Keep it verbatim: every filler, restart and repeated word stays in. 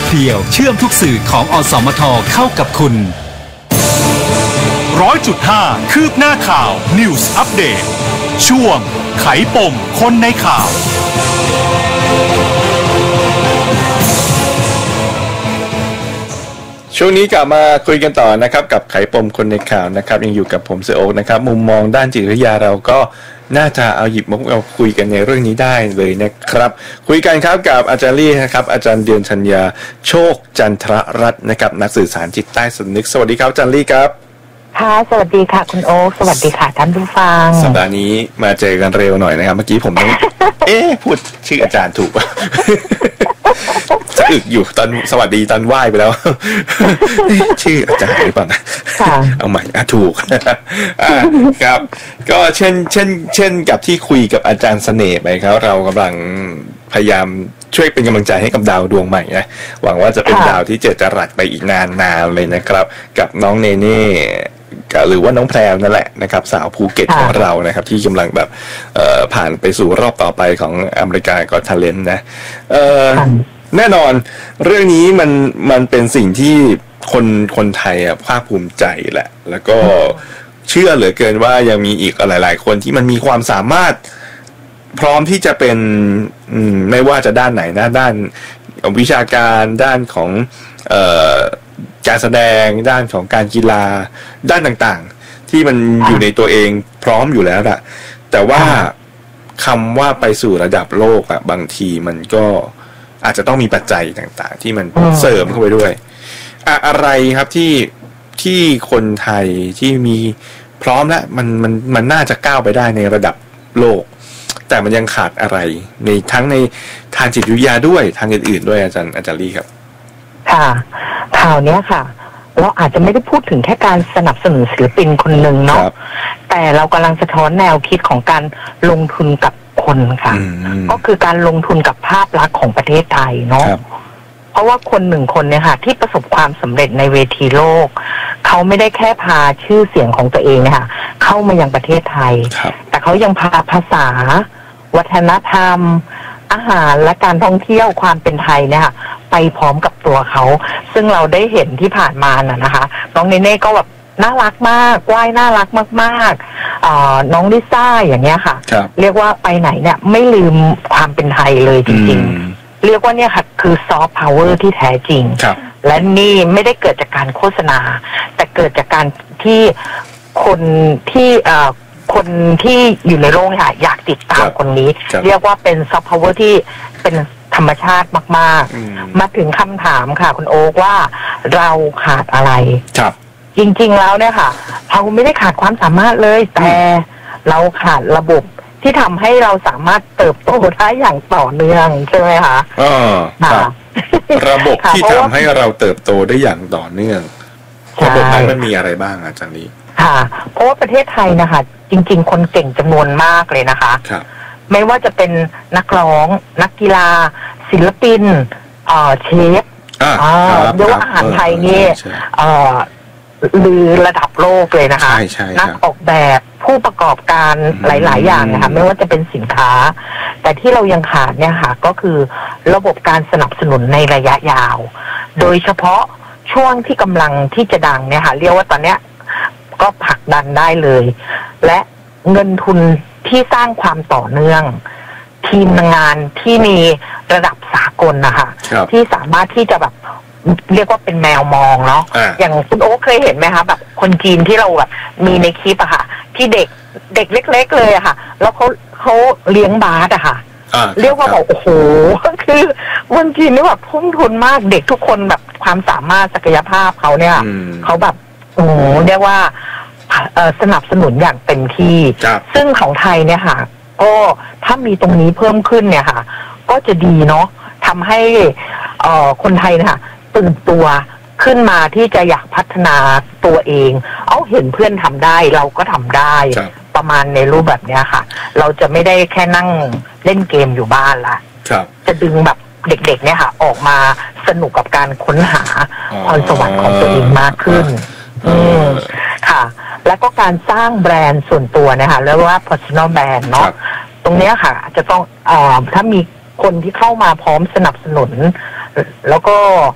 เพียวเชื่อมทุกสื่อของอสมทเข้ากับคุณร้อยจุดห้าคืบหน้าข่าว News Update ช่วงไขปมคนในข่าวช่วงนี้กลับมาคุยกันต่อนะครับกับไขปมคนในข่าวนะครับยังอยู่กับผมเสือโอ๊คนะครับมุมมองด้านจิตวิทยาเราก็น่าจะเอาหยิบมาเอาคุยกันในเรื่องนี้ได้เลยนะครับคุยกันครับกับอาจารย์ลี่นะครับอาจารย์เดือนชัญญาโชคจันทรรัตน์นะครับนักสื่อสารจิตใต้สำนึกสวัสดีครับอาจารย์ลี่ครับค่ะสวัสดีค่ะคุณโอ๊คสวัสดีค่ะท่านผู้ฟังสัปดาห์นี้มาเจอกันเร็วหน่อยนะครับเมื่อกี้ผมต้อง เอ๊ะพูดชื่ออาจารย์ถูกป่ะ จะอึกอยู่ตอนสวัสดีตอนไหว้ไปแล้ว ชื่ออาจารย์หรือเปล่านะเอาใหม่อ่ะถูก อ่าครับก็เช่นเช่นเช่นกับที่คุยกับอาจารย์เสน่ห์ไปครับเรากำลังพยายามช่วยเป็นกำลังใจให้กับดาวดวงใหม่นะหวังว่าจะเป็นดาวที่เจิดจรัสไปอีกนานๆเลยนะครับกับน้องเนเน่หรือว่าน้องแพรวนั่นแหละนะครับสาวภูเก็ตของเรานะครับที่กำลังแบบเอ่อผ่านไปสู่รอบต่อไปของอเมริกาก็ทาเลนต์นะเอ่อแน่นอนเรื่องนี้มันมันเป็นสิ่งที่คนคนไทยอ่ะภาคภูมิใจแหละแล้วก็เชื่อเหลือเกินว่ายังมีอีกหลายๆคนที่มันมีความสามารถพร้อมที่จะเป็นไม่ว่าจะด้านไหนนะด้านวิชาการด้านของเอ่อการแสดงด้านของการกีฬาด้านต่างๆที่มันอยู่ในตัวเองพร้อมอยู่แล้วล่ะแต่ว่าคำว่าไปสู่ระดับโลกอะบางทีมันก็อาจจะต้องมีปัจจัยต่างๆที่มันเสริมเข้าไปด้วยอะอะไรครับที่ที่คนไทยที่มีพร้อมแล้วมันมันมันน่าจะก้าวไปได้ในระดับโลกแต่มันยังขาดอะไรในทั้งในทางจิตวิทยาด้วยทางอื่นๆด้วยอาจารย์อาจารย์ลี่ครับค่ะข่าวเนี้ยค่ะเราอาจจะไม่ได้พูดถึงแค่การสนับสนุนศิลปินคนหนึ่งเนาะแต่เรากำลังสะท้อนแนวคิดของการลงทุนกับคนค่ะก็คือการลงทุนกับภาพลักษณ์ของประเทศไทยเนาะเพราะว่าคนหนึ่งคนเนี่ยค่ะที่ประสบความสำเร็จในเวทีโลกเขาไม่ได้แค่พาชื่อเสียงของตัวเองเนี่ยค่ะเข้ามายังประเทศไทยแต่เขายังพาภาษาวัฒนธรรมอาหารและการท่องเที่ยวความเป็นไทยเนี่ยค่ะไปพร้อมกับตัวเขาซึ่งเราได้เห็นที่ผ่านมาน่ะนะคะน้องเนเน่ก็แบบน่ารักมากว่ายน่ารักมากๆน้องลิซ่าอย่างเงี้ยค่ะเรียกว่าไปไหนเนี่ยไม่ลืมความเป็นไทยเลยจริงๆเรียกว่าเนี่ยค่ะคือซอฟต์พาวเวอร์ที่แท้จริงและนี่ไม่ได้เกิดจากการโฆษณาแต่เกิดจากการที่คนที่คนที่อยู่ในโลกเนี่ยอยากติดตามคนนี้เรียกว่าเป็นซอฟต์พาวเวอร์ที่เป็นธรรมชาติมากๆมาถึงคำถามค่ะคุณโอ๊คว่าเราขาดอะไรจริงๆแล้วเนี่ยค่ะเราไม่ได้ขาดความสามารถเลยแต่เราขาดระบบที่ทำให้เราสามารถเติบโตได้อย่างต่อเนื่องใช่ไหมคะอ๋อครับระบบที่ทำให้เราเติบโตได้อย่างต่อเนื่องระบบนั้นมันมีอะไรบ้างอาจารย์นี้ค่ะเพราะว่าประเทศไทยนะคะจริงๆคนเก่งจำนวนมากเลยนะคะครับไม่ว่าจะเป็นนักร้องนักกีฬาศิลปินเอ่อเชฟอ่าเรียกว่าอาหารไทยนี่เอ่อลือระดับโลกเลยนะคะนักออกแบบผู้ประกอบการหลายๆอย่างนะคะไม่ว่าจะเป็นสินค้าแต่ที่เรายังขาดเนี่ยค่ะก็คือระบบการสนับสนุนในระยะยาวโดยเฉพาะช่วงที่กำลังที่จะดังเนี่ยค่ะเรียกว่าตอนเนี้ยก็ผลักดันได้เลยและเงินทุนที่สร้างความต่อเนื่องทีมงานที่มีระดับสากลนะคะที่สามารถที่จะแบบเรียกว่าเป็นแมวมองเนาะ อ, อย่างคุณโอ๊คเคยเห็นไหมคะแบบคนจีนที่เราแบบมีในคลิปอะค่ะที่เด็กเด็กเล็กๆเลยอะค่ะแล้วเขาเขาเลี้ยงบาสอะค่ะเรียกว่าบอกโอ้โหคือคนจีนนี่แบบทุ่มทุนมากเด็กทุกคนแบบความสามารถศักยภาพเขาเนี่ยเขาแบบโอ้โหเรียกว่าสนับสนุนอย่างเต็มที่ซึ่งของไทยเนี่ยค่ะก็ถ้ามีตรงนี้เพิ่มขึ้นเนี่ยค่ะก็จะดีเนาะทำให้คนไทยนะคะตื่นตัวขึ้นมาที่จะอยากพัฒนาตัวเองเอาเห็นเพื่อนทำได้เราก็ทำได้ประมาณในรูปแบบเนี้ยค่ะเราจะไม่ได้แค่นั่งเล่นเกมอยู่บ้านละจะดึงแบบเด็กๆเนี่ยค่ะออกมาสนุกกับการค้นหาพรสวรรค์ของตัวเองมากขึ้นอืมค่ะแล้วก็การสร้างแบรนด์ส่วนตัวนะคะเรียกว่า personal brand เนาะตรงนี้ค่ะจะต้องเอ่อถ้ามีคนที่เข้ามาพร้อมสนับสนุนแล้วก็